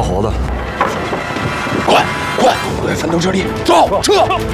活的。 快，分头撤离，走，撤！